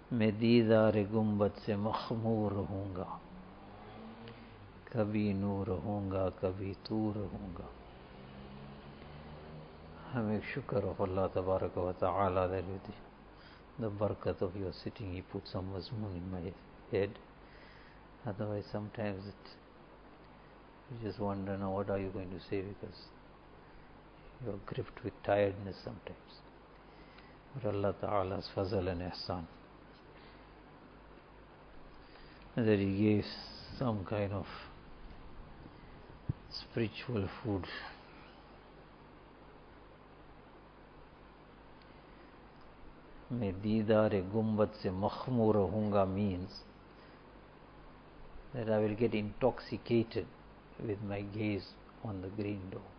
मैं दीदार गुंबद से मखमूर रहूँगा, कभी नूर रहूँगा, कभी तू रहूँगा. I make shukr of Allah Tabaraka wa Ta'ala that with the barakat of your sitting He put some mazmoon in my head. Otherwise sometimes you just wonder, now what are you going to say, because you are gripped with tiredness sometimes. But Allah Ta'ala's fazal and ihsan, that He gave some kind of spiritual food. मैं दीदार गुंबद से मखमूर रहूँगा means that I will get intoxicated with my gaze on the green door.